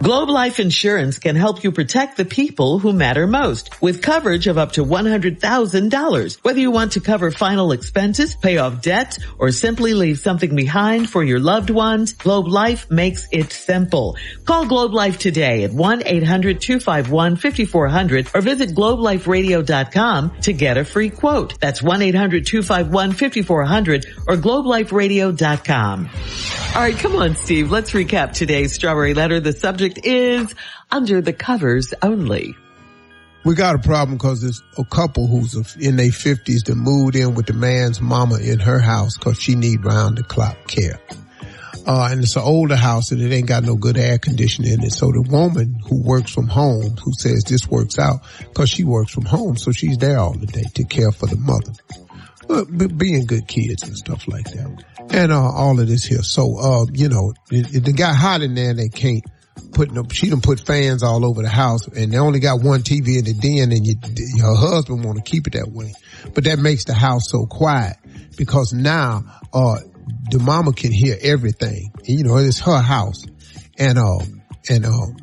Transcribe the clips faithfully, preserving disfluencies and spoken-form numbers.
Globe Life Insurance can help you protect the people who matter most with coverage of up to one hundred thousand dollars. Whether you want to cover final expenses, pay off debt, or simply leave something behind for your loved ones, Globe Life makes it simple. Call Globe Life today at one eight hundred two five one five four zero zero or visit globe life radio dot com to get a free quote. That's one eight hundred two five one five four zero zero or globe life radio dot com. All right, come on, Steve. Let's recap today's Strawberry Letter. The subject is under the covers only. We got a problem because there's a couple who's in their fifties that moved in with the man's mama in her house because she need round-the-clock care. Uh, and it's an older house and it ain't got no good air conditioning in it. So the woman who works from home, who says this works out because she works from home, so she's there all the day to care for the mother. Uh, being good kids and stuff like that. And uh, all of this here. So, uh, you know, it, it got hot in there and they can't put no, she done put fans all over the house and they only got one T V in the den and you, your husband want to keep it that way. But that makes the house so quiet because now, uh, the mama can hear everything. And, you know, it's her house. And, uh, and, um,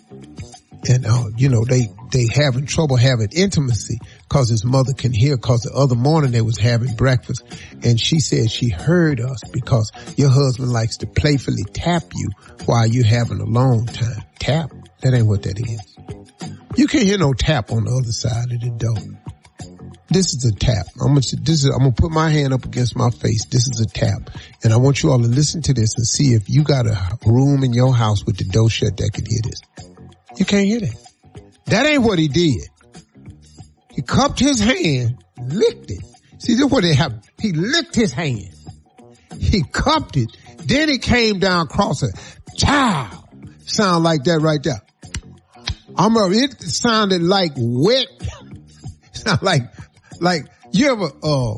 and, uh, you know, they, they having trouble having intimacy because his mother can hear because the other morning they was having breakfast and she said she heard us because your husband likes to playfully tap you while you're having a long time. Tap? That ain't what that is. You can't hear no tap on the other side of the door. This is a tap. I'm gonna, this is, I'm gonna put my hand up against my face. This is a tap. And I want you all to listen to this and see if you got a room in your house with the door shut that can hear this. You can't hear that. That ain't what he did. He cupped his hand, licked it. See, this is what they have. He licked his hand. He cupped it. Then he came down across it. Child. Sound like that right there. I'm a, it sounded like wet. Sound like, like, you ever, uh,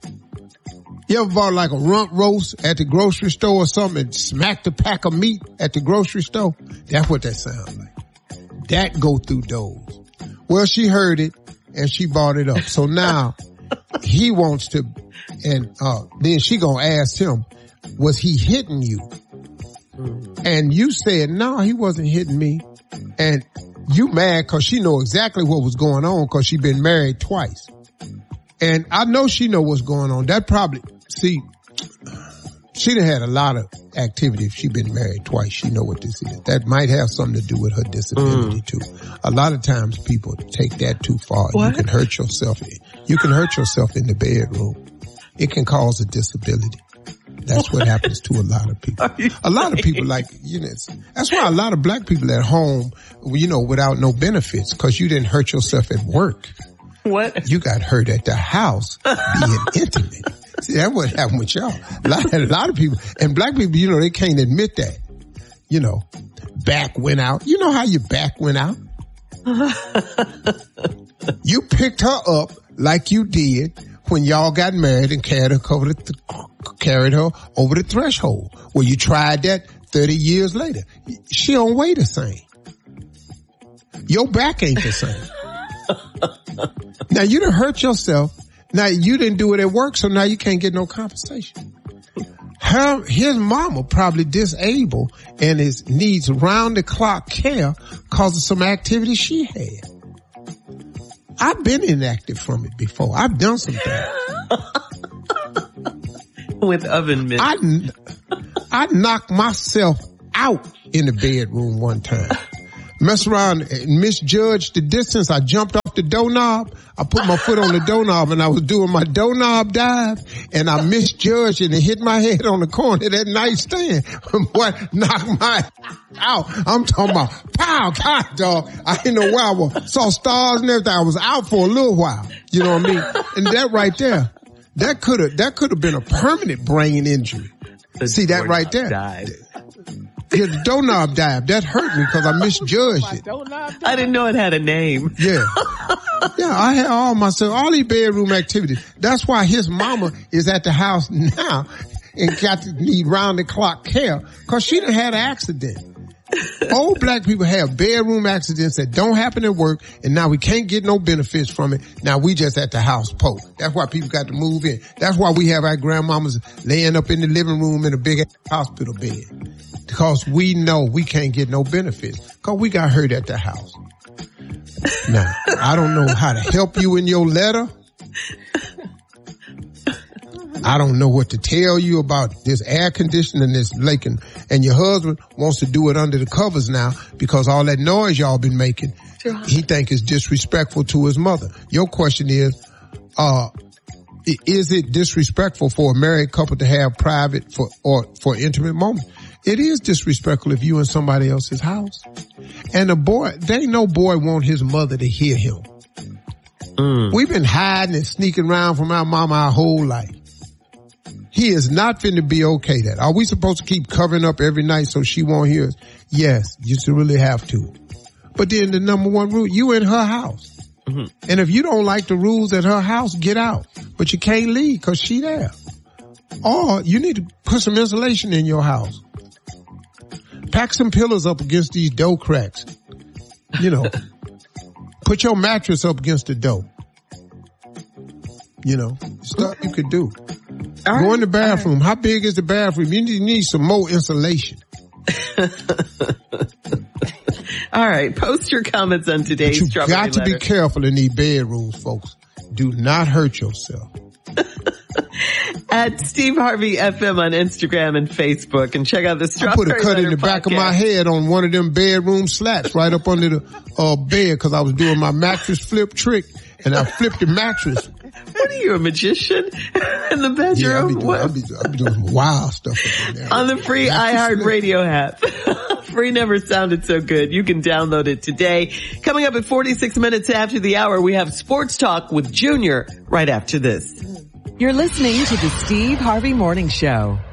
you ever bought like a rump roast at the grocery store or something and smacked a pack of meat at the grocery store? That's what that sounds like. That go through doors. Well, she heard it and she brought it up. So now he wants to, and, uh, then she gonna ask him, was he hitting you? Mm-hmm. And you said, no, he wasn't hitting me. And you mad cause she know exactly what was going on cause she been married twice. And I know she know what's going on. That probably, see, she done had a lot of activity if she been married twice. She know what this is. That might have something to do with her disability mm. too. A lot of times people take that too far. What? You can hurt yourself. You can hurt yourself in the bedroom. It can cause a disability. That's what happens to a lot of people. A lot of people like, you know, that's why a lot of black people at home, you know, without no benefits, cause you didn't hurt yourself at work. What? You got hurt at the house being intimate. See, that's what happened with y'all. A lot, a lot of people, and black people, you know, they can't admit that. You know, back went out. You know how your back went out? You picked her up like you did when y'all got married and carried her over the, th- carried her over the threshold. Well, you tried that thirty years later. She don't weigh the same. Your back ain't the same. Now you done hurt yourself. Now you didn't do it at work, so now you can't get no compensation. Her, his mama probably disabled and is needs round the clock care cause of some activity she had. I've been inactive from it before. I've done some things. With oven mitts. I, I knocked myself out in the bedroom one time. Mess around and misjudged the distance. I jumped off the doorknob. I put my foot on the doorknob and I was doing my doorknob dive and I misjudged it and hit my head on the corner of that nightstand. What knocked my out? I'm talking about pow, God, dog. I didn't know where I was. Saw stars and everything. I was out for a little while. You know what I mean? And that right there, that could have, that could have been a permanent brain injury. The See that right there? Died. Yeah, the doorknob dive. That hurt me because I misjudged it. I didn't know it had a name. Yeah. Yeah, I had all myself, all these bedroom activities. That's why his mama is at the house now and got to need round the clock care because she done had an accident. Old black people have bedroom accidents that don't happen at work, and now we can't get no benefits from it. Now we just at the house po. That's why people got to move in. That's why we have our grandmamas laying up in the living room in a big hospital bed. Because we know we can't get no benefits. Cause we got hurt at the house. Now, I don't know how to help you in your letter. I don't know what to tell you about this air conditioning, this leaking, and your husband wants to do it under the covers now because all that noise y'all been making, he think is disrespectful to his mother. Your question is, uh, is it disrespectful for a married couple to have private for, or for intimate moments? It is disrespectful if you in somebody else's house. And the boy, they ain't no boy want his mother to hear him. Mm. We've been hiding and sneaking around from our mama our whole life. He is not finna be okay that. Are we supposed to keep covering up every night so she won't hear us? Yes, you should really have to. But then the number one rule, you in her house. Mm-hmm. And if you don't like the rules at her house, get out. But you can't leave because she there. Or you need to put some insulation in your house. Pack some pillows up against these door cracks. You know, put your mattress up against the door. You know, stuff you could do. All right. Go in the bathroom. Right. How big is the bathroom? You need, need some more insulation. All right. Post your comments on today's but you Strawberry got to letter. be careful in these bedrooms, folks. Do not hurt yourself. At Steve Harvey F M on Instagram and Facebook, and check out the Strawberry I put a cut in the podcast. back of my head on one of them bedroom slats right up under the uh, bed because I was doing my mattress flip trick and I flipped the mattress. What are you, a magician in the bedroom? Yeah, I'll be doing, I'll be, I'll be doing some wild stuff up in there. On the free iHeartRadio app. Free never sounded so good. You can download it today. Coming up at forty-six minutes after the hour, we have Sports Talk with Junior right after this. You're listening to the Steve Harvey Morning Show.